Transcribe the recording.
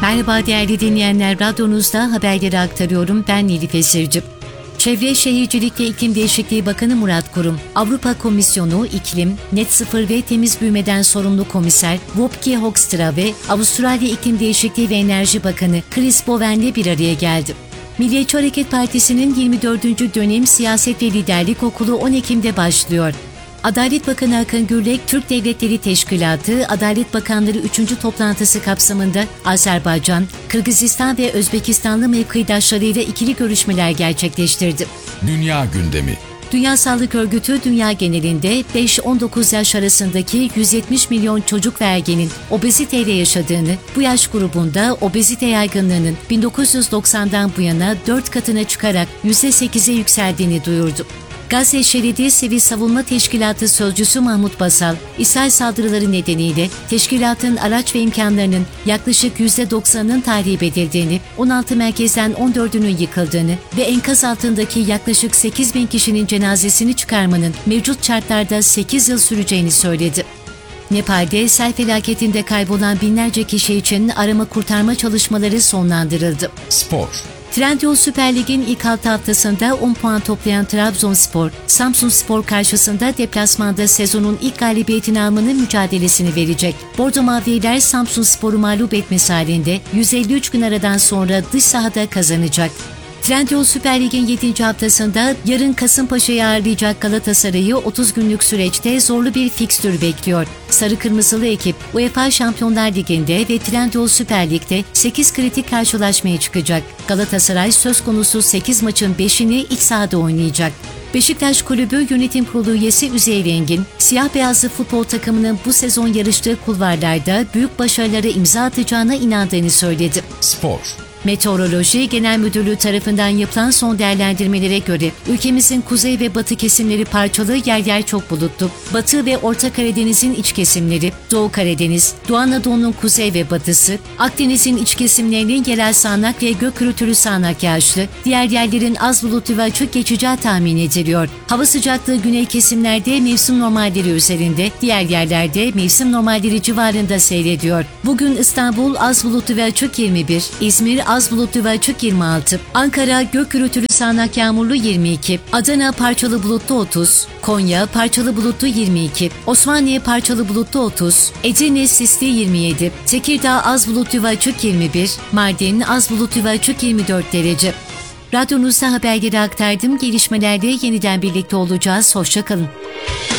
Merhaba değerli dinleyenler, radyonuzda haberleri aktarıyorum. Ben Nilüfer Esirci. Çevre Şehircilik ve İklim Değişikliği Bakanı Murat Kurum, Avrupa Komisyonu İklim, Net Sıfır ve Temiz Büyümeden Sorumlu Komiser Wopke Hoekstra ve Avustralya İklim Değişikliği ve Enerji Bakanı Chris Bowen'le bir araya geldi. Milliyetçi Hareket Partisi'nin 24. dönem Siyaset ve Liderlik Okulu 10 Ekim'de başlıyor. Adalet Bakanı Akın Gürlek, Türk Devletleri Teşkilatı Adalet Bakanları 3. toplantısı kapsamında Azerbaycan, Kırgızistan ve Özbekistanlı mevkidaşlarıyla ikili görüşmeler gerçekleştirdi. Dünya gündemi. Dünya Sağlık Örgütü dünya genelinde 5-19 yaş arasındaki 170 milyon çocuk ve ergenin obeziteyle yaşadığını, bu yaş grubunda obezite yaygınlığının 1990'dan bu yana 4 katına çıkarak %8'e yükseldiğini duyurdu. Gazze Şeridi Sivil Savunma Teşkilatı Sözcüsü Mahmut Basal, İsrail saldırıları nedeniyle teşkilatın araç ve imkanlarının yaklaşık %90'ının tahrip edildiğini, 16 merkezden 14'ünün yıkıldığını ve enkaz altındaki yaklaşık 8 bin kişinin cenazesini çıkarmanın mevcut şartlarda 8 yıl süreceğini söyledi. Nepal'de sel felaketinde kaybolan binlerce kişi için arama kurtarma çalışmaları sonlandırıldı. Spor. Trendyol Süper Lig'in ilk 6 haftasında 10 puan toplayan Trabzonspor, Samsunspor karşısında deplasmanda sezonun ilk galibiyetini almanın mücadelesini verecek. Bordo Mavililer Samsunspor'u mağlup etmesi halinde 153 gün aradan sonra dış sahada kazanacak. Trendyol Süper Lig'in 7. haftasında yarın Kasımpaşa'yı ağırlayacak Galatasaray'ı 30 günlük süreçte zorlu bir fikstür bekliyor. Sarı Kırmızılı ekip UEFA Şampiyonlar Ligi'nde ve Trendyol Süper Lig'de 8 kritik karşılaşmaya çıkacak. Galatasaray söz konusu 8 maçın 5'ini iç sahada oynayacak. Beşiktaş Kulübü Yönetim Kurulu üyesi Üzeyir Engin, siyah beyazlı futbol takımının bu sezon yarıştığı kulvarlarda büyük başarılara imza atacağına inandığını söyledi. Spor. Meteoroloji Genel Müdürlüğü tarafından yapılan son değerlendirmelere göre ülkemizin kuzey ve batı kesimleri parçalı, yer yer çok bulutlu. Batı ve Orta Karadeniz'in iç kesimleri, Doğu Karadeniz, Doğu Anadolu'nun kuzey ve batısı, Akdeniz'in iç kesimlerinin yerel sağanak ve gök gürültülü sağanak yağışlı, diğer yerlerin az bulutlu ve açık geçeceği tahmin ediliyor. Hava sıcaklığı güney kesimlerde mevsim normalleri üzerinde, diğer yerlerde mevsim normalleri civarında seyrediyor. Bugün İstanbul az bulutlu ve açık 21, İzmir az bulutlu ve açık 26, Ankara gök gürültülü sağanak yağmurlu 22, Adana parçalı bulutlu 30, Konya parçalı bulutlu 22, Osmaniye parçalı bulutlu 30, Edirne sisli 27, Tekirdağ az bulutlu ve açık 21, Mardin az bulutlu ve açık 24 derece. Radyonuzda haberleri aktardım. Gelişmelerde yeniden birlikte olacağız. Hoşça kalın.